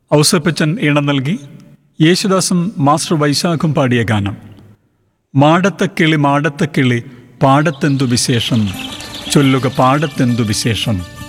ഔസേപ്പച്ചൻ ഈണം നൽകി യേശുദാസും മാസ്റ്റർ വൈശാഖും പാടിയ ഗാനം. മാടത്തക്കിളി മാടത്തക്കിളി പാടത്തെന്തു വിശേഷം, ചൊല്ലുക പാടത്തെന്തു വിശേഷം.